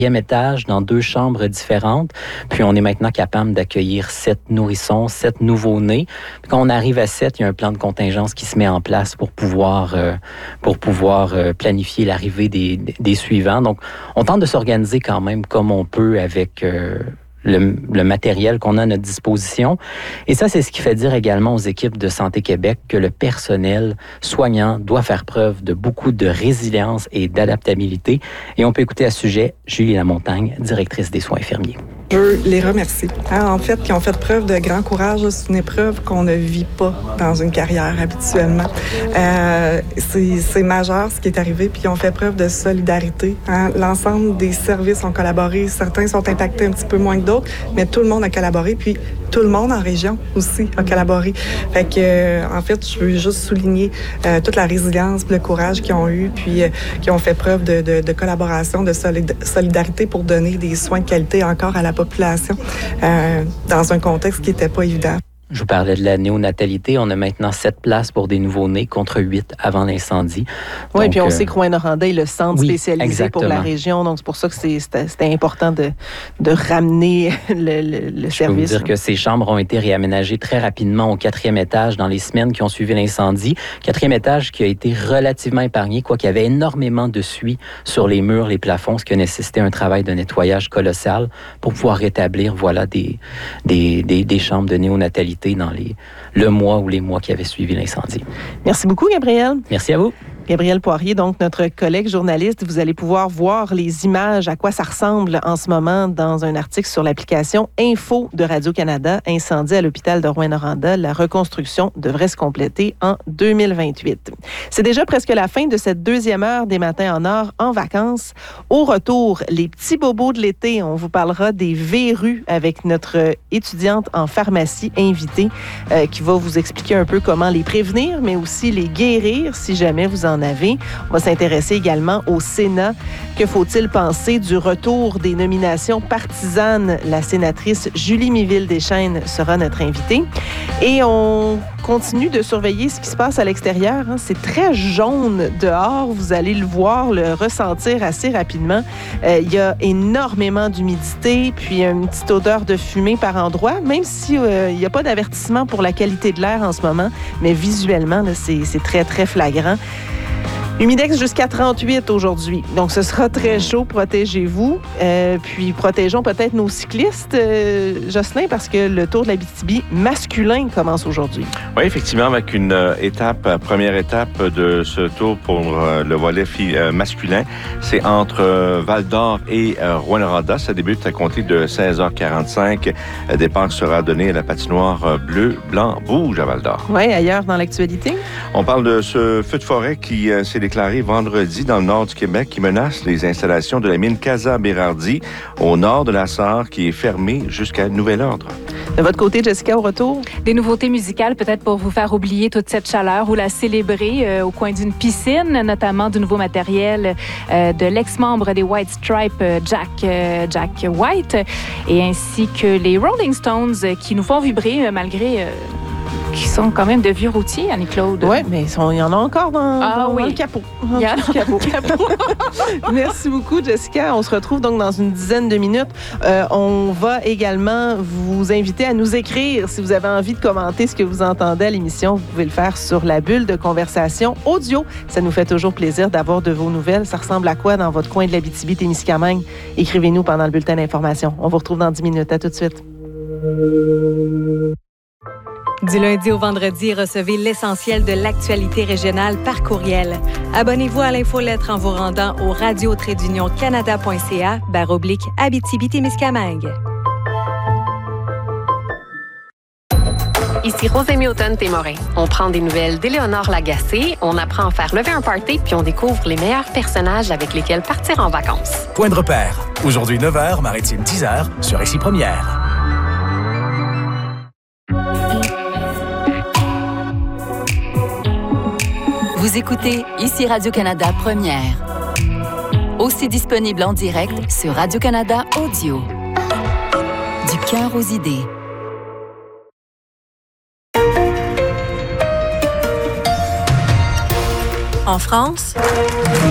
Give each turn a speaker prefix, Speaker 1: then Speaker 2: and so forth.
Speaker 1: étage dans 2 chambres différentes. Puis on est maintenant capable d'accueillir 7 nourrissons, 7 nouveaux-nés. Puis quand on arrive à 7, il y a un plan de contingence qui se met en place pour pouvoir planifier l'arrivée des suivants. Donc, on tente de s'organiser quand même comme on peut avec le matériel qu'on a à notre disposition. Et ça, c'est ce qui fait dire également aux équipes de Santé Québec que le personnel soignant doit faire preuve de beaucoup de résilience et d'adaptabilité. Et on peut écouter à ce sujet Julie Lamontagne, directrice des soins infirmiers.
Speaker 2: Je veux les remercier. En fait, qui ont fait preuve de grand courage. C'est une épreuve qu'on ne vit pas dans une carrière habituellement. C'est majeur ce qui est arrivé, puis ils ont fait preuve de solidarité. L'ensemble des services ont collaboré. Certains sont impactés un petit peu moins que d'autres, mais tout le monde a collaboré, puis tout le monde en région aussi a collaboré. Fait que, en fait, je veux juste souligner toute la résilience, le courage qu'ils ont eu, puis qui ont fait preuve de collaboration, de solidarité pour donner des soins de qualité encore à la population dans un contexte qui n'était pas évident.
Speaker 1: Je vous parlais de la néonatalité. On a maintenant 7 places pour des nouveaux-nés contre 8 avant l'incendie.
Speaker 3: Oui, puis on sait que Rouyn-Noranda est le centre spécialisé
Speaker 1: exactement.
Speaker 3: pour la région. Donc, c'est pour ça que c'était important de ramener le service.
Speaker 1: Je peux vous dire que ces chambres ont été réaménagées très rapidement au 4e étage dans les semaines qui ont suivi l'incendie. 4e étage qui a été relativement épargné, quoiqu'il y avait énormément de suie sur les murs, les plafonds, ce qui a nécessité un travail de nettoyage colossal pour pouvoir rétablir des chambres de néonatalité dans le mois ou les mois qui avaient suivi l'incendie.
Speaker 3: Merci beaucoup, Gabriel.
Speaker 1: Merci à vous.
Speaker 3: Gabriel Poirier, donc notre collègue journaliste, vous allez pouvoir voir les images, à quoi ça ressemble en ce moment dans un article sur l'application Info de Radio-Canada, incendie à l'hôpital de Rouyn-Noranda. La reconstruction devrait se compléter en 2028. C'est déjà presque la fin de cette 2e heure des Matins en or en vacances. Au retour, les petits bobos de l'été, on vous parlera des verrues avec notre étudiante en pharmacie invitée qui va vous expliquer un peu comment les prévenir, mais aussi les guérir si jamais vous en avez. On va s'intéresser également au Sénat. Que faut-il penser du retour des nominations partisanes? La sénatrice Julie Miville-Deschênes sera notre invitée. Et on continue de surveiller ce qui se passe à l'extérieur. C'est très jaune dehors. Vous allez le voir, le ressentir assez rapidement. Il y a énormément d'humidité, puis une petite odeur de fumée par endroits, même si il n'y a pas d'avertissement pour la qualité de l'air en ce moment, mais visuellement, là, c'est très, très flagrant. Humidex jusqu'à 38 aujourd'hui. Donc, ce sera très chaud. Protégez-vous. Puis, protégeons peut-être nos cyclistes, Jocelyn, parce que le Tour de l'Abitibi masculin commence aujourd'hui.
Speaker 4: Oui, effectivement, avec une première étape de ce Tour pour le volet masculin. C'est entre Val-d'Or et Rouyn-Noranda. Ça débute à compter de 16h45. Le départ sera donné à la patinoire bleu, blanc, rouge à Val-d'Or.
Speaker 3: Oui, ailleurs dans l'actualité.
Speaker 4: On parle de ce feu de forêt qui s'est déclaré vendredi dans le nord du Québec qui menace les installations de la mine Casa-Bérardi au nord de la Sarre qui est fermée jusqu'à nouvel ordre.
Speaker 3: De votre côté, Jessica, au retour?
Speaker 5: Des nouveautés musicales peut-être pour vous faire oublier toute cette chaleur ou la célébrer au coin d'une piscine, notamment du nouveau matériel de l'ex-membre des White Stripes, Jack White, et ainsi que les Rolling Stones qui nous font vibrer malgré... qui sont quand même de vieux routiers, Annie-Claude.
Speaker 3: Oui, mais il y en a encore dans
Speaker 5: oui.
Speaker 3: le capot.
Speaker 5: Il y en a dans le capot.
Speaker 3: Merci beaucoup, Jessica. On se retrouve donc dans une dizaine de minutes. On va également vous inviter à nous écrire si vous avez envie de commenter ce que vous entendez à l'émission. Vous pouvez le faire sur la bulle de conversation audio. Ça nous fait toujours plaisir d'avoir de vos nouvelles. Ça ressemble à quoi dans votre coin de l'Abitibi-Témiscamingue? Écrivez-nous pendant le bulletin d'information. On vous retrouve dans 10 minutes. À tout de suite.
Speaker 6: Du lundi au vendredi, recevez l'essentiel de l'actualité régionale par courriel. Abonnez-vous à l'infolettre en vous rendant au radio-canada.ca/Abitibi-Témiscamingue.
Speaker 7: Ici Rosémie Automne-Témorin. On prend des nouvelles d'Éléonore Lagacé, on apprend à faire lever un party, puis on découvre les meilleurs personnages avec lesquels partir en vacances.
Speaker 8: Point de repère. Aujourd'hui 9h, Maritime 10h, sur Ici Première.
Speaker 9: Vous écoutez Ici Radio-Canada Première. Aussi disponible en direct sur Radio-Canada Audio. Du cœur aux idées.
Speaker 6: En France,